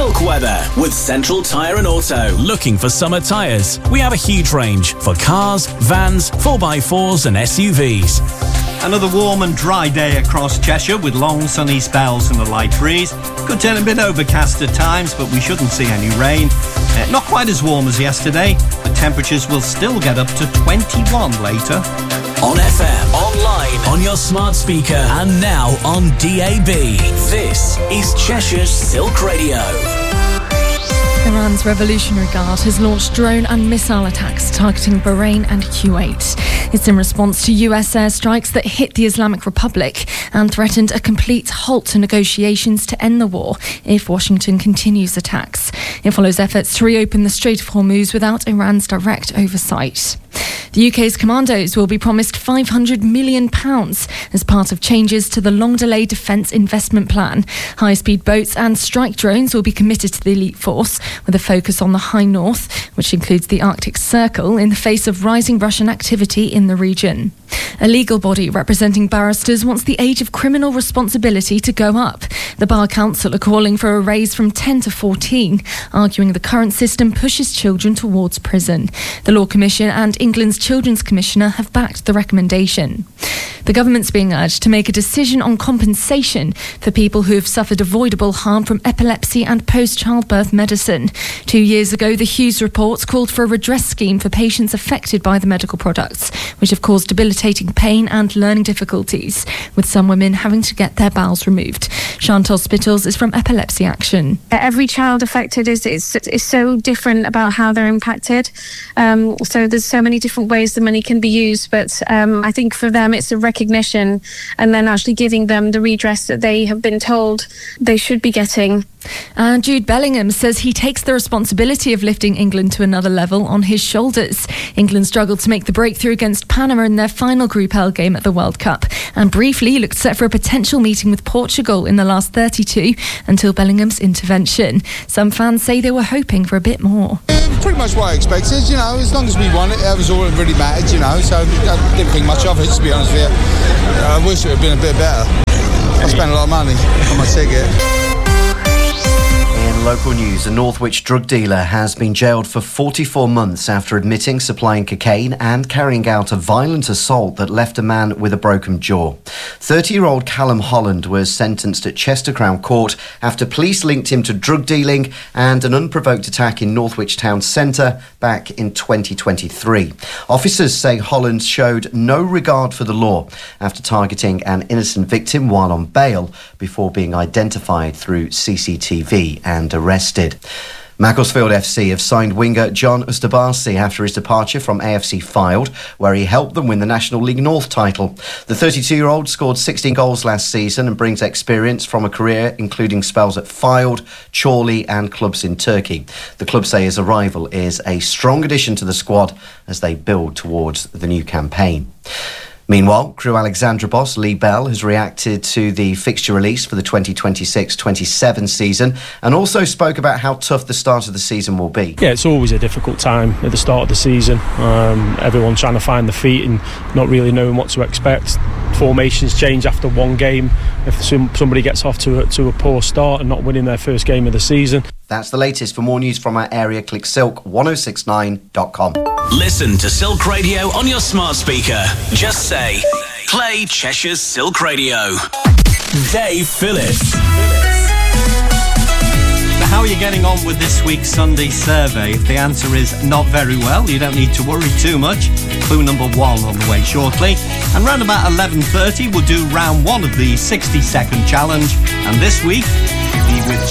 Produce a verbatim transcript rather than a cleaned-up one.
Silk weather with Central Tyre and Auto. Looking for summer tyres? We have a huge range for cars, vans, four by fours and S U Vs. Another warm and dry day across Cheshire with long sunny spells and a light breeze. Could turn a bit overcast at times, but we shouldn't see any rain. Uh, not quite as warm as yesterday, but temperatures will still get up to twenty-one later. On F M, online, on your smart speaker, and now on D A B. This is Cheshire's Silk Radio. Iran's Revolutionary Guard has launched drone and missile attacks targeting Bahrain and Kuwait. It's in response to U S airstrikes that hit the Islamic Republic and threatened a complete halt to negotiations to end the war if Washington continues attacks. It follows efforts to reopen the Strait of Hormuz without Iran's direct oversight. The U K's commandos will be promised five hundred million pounds as part of changes to the long-delayed defence investment plan. High-speed boats and strike drones will be committed to the elite force, with a focus on the High North, which includes the Arctic Circle, in the face of rising Russian activity in the region. A legal body representing barristers wants the age of criminal responsibility to go up. The Bar Council are calling for a raise from ten to fourteen, arguing the current system pushes children towards prison. The Law Commission and England's Children's Commissioner have backed the recommendation. The government's being urged to make a decision on compensation for people who have suffered avoidable harm from epilepsy and post-childbirth medicine. Two years ago, the Hughes report called for a redress scheme for patients affected by the medical products, which have caused debilitating pain and learning difficulties, with some women having to get their bowels removed. Chantal Spittles is from Epilepsy Action. Every child affected is, is, is so different about how they're impacted. Um, so there's so many different ways the money can be used, but um, I think for them it's a recognition and then actually giving them the redress that they have been told they should be getting. And Jude Bellingham says he takes the responsibility of lifting England to another level on his shoulders. England struggled to make the breakthrough against Panama in their final Group L game at the World Cup, and briefly looked set for a potential meeting with Portugal in the last thirty-two until Bellingham's intervention. Some fans say they were hoping for a bit more. Pretty much what I expected, you know, as long as we won it, that was all that really mattered, you know, so I didn't think much of it, to be honest with you. I wish it had been a bit better. I spent a lot of money on my ticket. In local news, a Northwich drug dealer has been jailed for forty-four months after admitting supplying cocaine and carrying out a violent assault that left a man with a broken jaw. thirty-year-old Callum Holland was sentenced at Chester Crown Court after police linked him to drug dealing and an unprovoked attack in Northwich town centre back in twenty twenty-three. Officers say Holland showed no regard for the law after targeting an innocent victim while on bail before being identified through C C T V and arrested. Macclesfield F C have signed winger John Ustabasi after his departure from A F C Fylde, where he helped them win the National League North title. The thirty-two-year-old scored sixteen goals last season and brings experience from a career including spells at Fylde, Chorley and clubs in Turkey. The club say his arrival is a strong addition to the squad as they build towards the new campaign. Meanwhile, Crewe Alexandra boss Lee Bell has reacted to the fixture release for the twenty twenty-six twenty-seven season and also spoke about how tough the start of the season will be. Yeah, it's always a difficult time at the start of the season. Um, everyone trying to find the feet and not really knowing what to expect. Formations change after one game if some, somebody gets off to a, to a poor start and not winning their first game of the season. That's the latest. For more news from our area, click silk ten sixty-nine dot com. Listen to Silk Radio on your smart speaker. Just say, play Cheshire's Silk Radio. Dave Phillips. Now, how are you getting on with this week's Sunday survey? If the answer is not very well, you don't need to worry too much. Clue number one on the way shortly. And round about eleven thirty, we'll do round one of the sixty second challenge. And this week, we'll be with